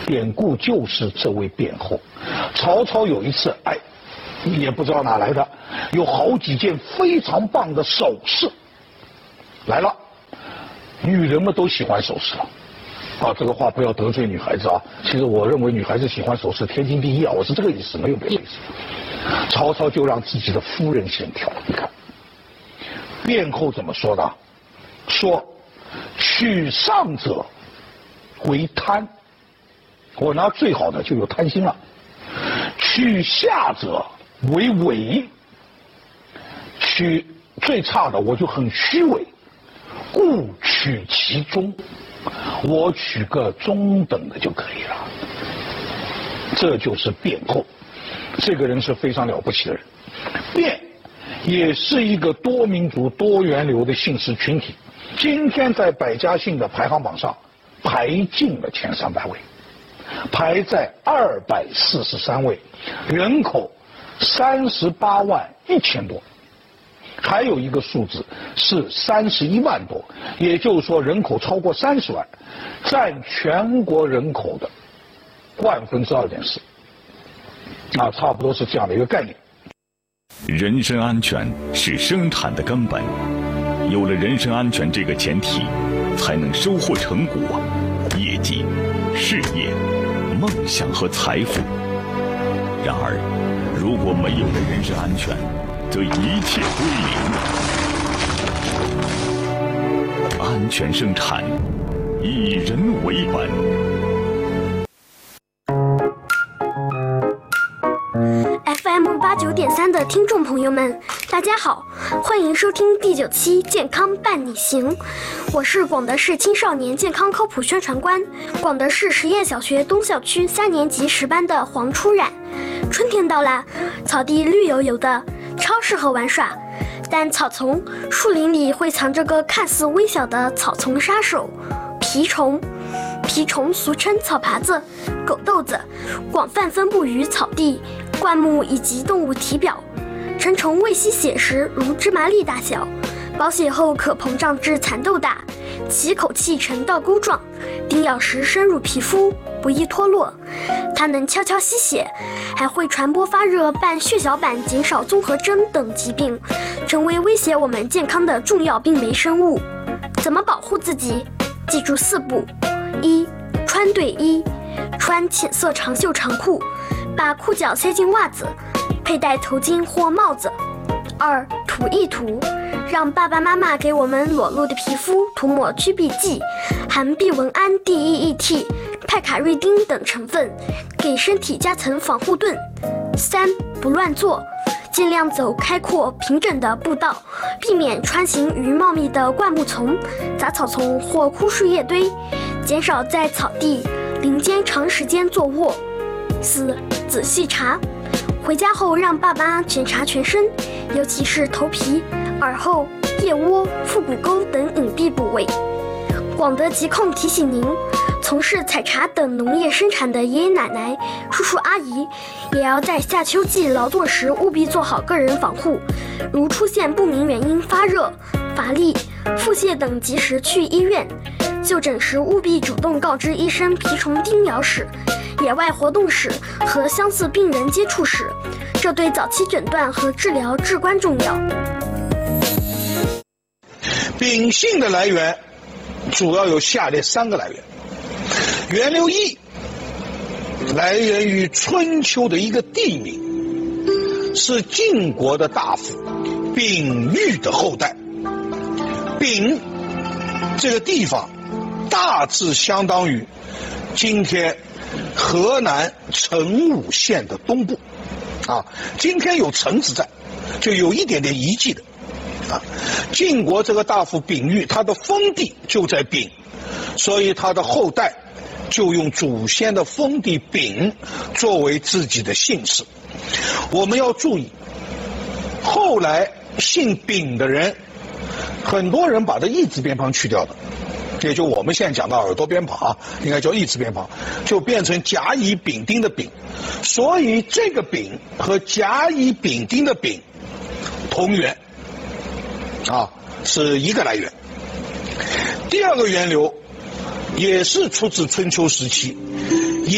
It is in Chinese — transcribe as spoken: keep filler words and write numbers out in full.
典故就是这位卞后。曹操有一次，哎，也不知道哪来的，有好几件非常棒的首饰来了，女人们都喜欢首饰了。啊，这个话不要得罪女孩子啊！其实我认为女孩子喜欢首饰天经地义啊，我是这个意思，没有别的意思。曹操就让自己的夫人先挑，你看，卞后怎么说的？说取上者为贪，我拿最好的就有贪心了；取下者为伪，取最差的我就很虚伪，故取其中。我取个中等的就可以了。这就是卞后，这个人是非常了不起的人。卞也是一个多民族多元流的姓氏群体，今天在百家姓的排行榜上排进了前三百位，排在二百四十三位，人口三十八万一千多。还有一个数字是三十一万多，也就是说人口超过三十万，占全国人口的万分之二点四，啊，差不多是这样的一个概念。 人身安全是生产的根本，有了人身安全这个前提，才能收获成果、业绩、事业、梦想和财富。然而，如果没有了人身安全，则一切归零。安全生产，以人为本。 F M 八九点三的听众朋友们，大家好，欢迎收听第九期健康伴你行。我是广德市青少年健康科普宣传官，广德市实验小学东校区三年级十班的黄初冉。春天到了，草地绿油油的，超适合玩耍，但草丛、树林里会藏着个看似微小的草丛杀手——蜱虫。蜱虫俗称草耙子、狗豆子，广泛分布于草地、灌木以及动物体表。成虫未吸血时如芝麻粒大小，饱血后可膨胀至蚕豆大，其口器呈倒钩状，叮咬时深入皮肤，不易脱落。它能悄悄吸血，还会传播发热伴血小板减少综合征等疾病，成为威胁我们健康的重要病媒生物。怎么保护自己？记住四步：一、穿对衣，穿浅色长袖长裤，把裤脚塞进袜子，佩戴头巾或帽子。二、涂一涂，让爸爸妈妈给我们裸露的皮肤涂抹祛蔽剂，含避蚊胺 D E E T、派卡瑞丁等成分，给身体加层防护盾。三、不乱坐，尽量走开阔平整的步道，避免穿行于茂密的灌木丛、杂草丛或枯树叶堆，减少在草地、林间长时间坐卧。四、仔细查，回家后让爸妈检查全身，尤其是头皮、耳后、腋窝、腹股沟等隐蔽部位。广德疾控提醒您，从事采茶等农业生产的爷爷奶奶、叔叔阿姨，也要在夏秋季劳作时务必做好个人防护，如出现不明原因发热、乏力、腹泻等，及时去医院。就诊时务必主动告知医生蜱虫叮咬史、野外活动史和相似病人接触史，这对早期诊断和治疗至关重要。 秉性的来源主要有下列三个来源。源流一来源于春秋的一个地名，是晋国的大夫丙玉的后代。丙这个地方大致相当于今天河南成武县的东部啊，今天有城字在，就有一点点遗迹的啊。晋国这个大夫丙玉，他的封地就在丙，所以他的后代就用祖先的封地丙作为自己的姓氏。我们要注意，后来姓丙的人，很多人把这义字边旁去掉的，也就我们现在讲的耳朵边旁啊，应该叫义字边旁，就变成甲乙丙丁的丙，所以这个丙和甲乙丙丁的丙同源啊，是一个来源。第二个源流也是出自春秋时期，也